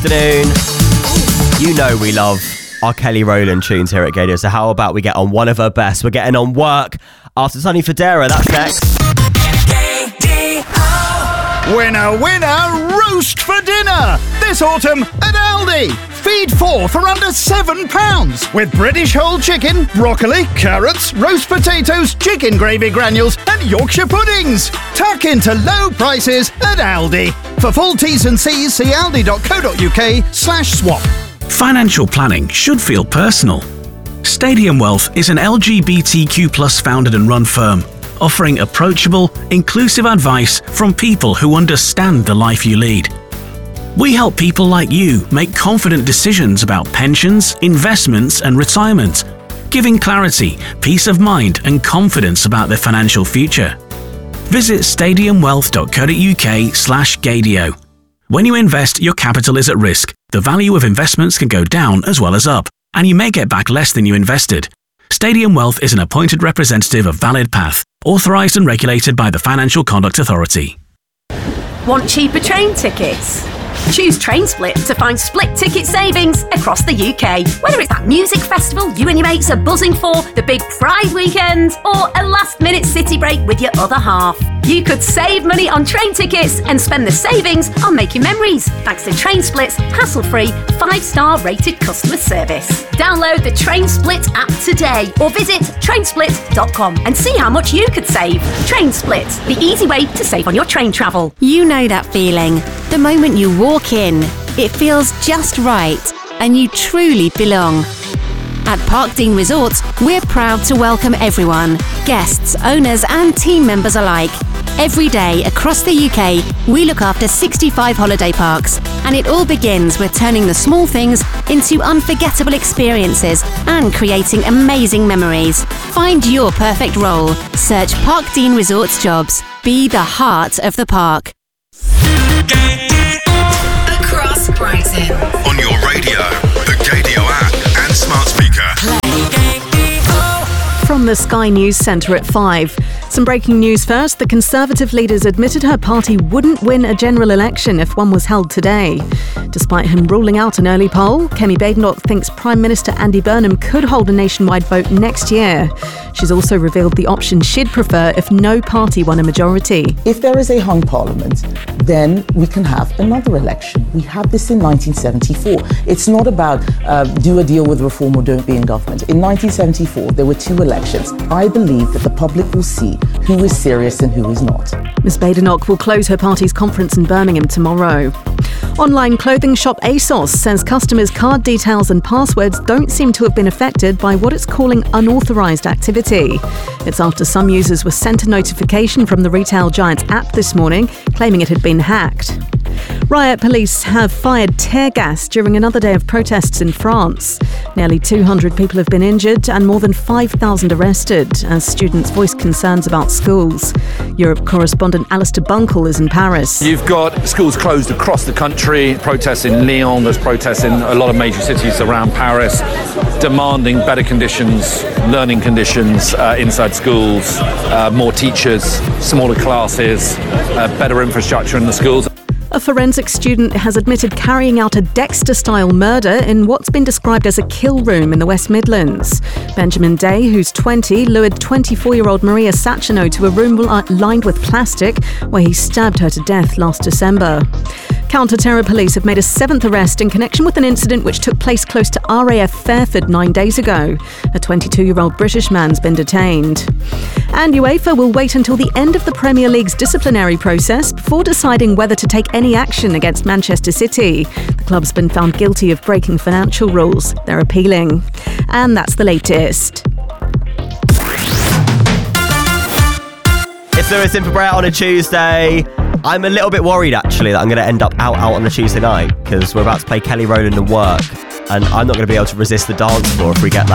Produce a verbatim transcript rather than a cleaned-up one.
Afternoon. You know we love our Kelly Rowland tunes here at Gadio, so how about we get on one of her best? We're getting on Work after Sonny Fodera. That's next. Winner, winner, roast for dinner! This autumn at Aldi. Feed four for under seven pounds with British whole chicken, broccoli, carrots, roast potatoes, chicken gravy granules and Yorkshire puddings. Tuck into low prices at Aldi. For full T's and C's, see aldi.co.uk slash swap. Financial planning should feel personal. Stadium Wealth is an L G B T Q plus founded and run firm, offering approachable, inclusive advice from people who understand the life you lead. We help people like you make confident decisions about pensions, investments and retirement, giving clarity, peace of mind and confidence about their financial future. Visit stadiumwealth.co.uk slash Gadio. When you invest, your capital is at risk. The value of investments can go down as well as up, and you may get back less than you invested. Stadium Wealth is an appointed representative of Valid Path, authorised and regulated by the Financial Conduct Authority. Want cheaper train tickets? Choose TrainSplit to find split ticket savings across the U K. Whether it's that music festival you and your mates are buzzing for, the big Pride weekend, or a last-minute city break with your other half, you could save money on train tickets and spend the savings on making memories thanks to TrainSplit's hassle-free, five-star rated customer service. Download the TrainSplit app today or visit trainsplit dot com and see how much you could save. TrainSplit, the easy way to save on your train travel. You know that feeling. The moment you walk in, it feels just right and you truly belong. At Parkdean Resorts, we're proud to welcome everyone, guests, owners and team members alike. Every day across the U K, we look after sixty-five holiday parks, and it all begins with turning the small things into unforgettable experiences and creating amazing memories. Find your perfect role. Search Parkdean Resorts jobs. Be the heart of the park. Across Brighton. On your radio, the Gadio app and smart speaker. From the Sky News Centre at five. Some breaking news first. The Conservative leader's admitted her party wouldn't win a general election if one was held today. Despite him ruling out an early poll, Kemi Badenoch thinks Prime Minister Andy Burnham could hold a nationwide vote next year. She's also revealed the option she'd prefer if no party won a majority. If there is a hung parliament, then we can have another election. We had this in nineteen seventy-four. It's not about uh, do a deal with reform or don't be in government. In nineteen seventy-four, there were two elections. I believe that the public will see who is serious and who is not. Miz Badenoch will close her party's conference in Birmingham tomorrow. Online clothing shop ASOS says customers' card details and passwords don't seem to have been affected by what it's calling unauthorised activity. It's after some users were sent a notification from the retail giant's app this morning claiming it had been hacked. Riot police have fired tear gas during another day of protests in France. Nearly two hundred people have been injured and more than five thousand arrested as students voice concerns about schools. Europe correspondent Alistair Bunkle is in Paris. You've got schools closed across the country, protests in Lyon, there's protests in a lot of major cities around Paris, demanding better conditions, learning conditions uh, inside schools, uh, more teachers, smaller classes, uh, better infrastructure in the schools. A forensic student has admitted carrying out a Dexter-style murder in what's been described as a kill room in the West Midlands. Benjamin Day, who's twenty, lured twenty-four-year-old Maria Sacchino to a room lined with plastic where he stabbed her to death last December. Counter-terror police have made a seventh arrest in connection with an incident which took place close to R A F Fairford nine days ago. A twenty-two-year-old British man's been detained. And UEFA will wait until the end of the Premier League's disciplinary process before deciding whether to take any action against Manchester City. The club's been found guilty of breaking financial rules. They're appealing. And that's the latest. It's Lewis in for Brett on a Tuesday. I'm a little bit worried, actually, that I'm going to end up out out on a Tuesday night because we're about to play Kelly Rowland and Work, and I'm not going to be able to resist the dance floor if we get that.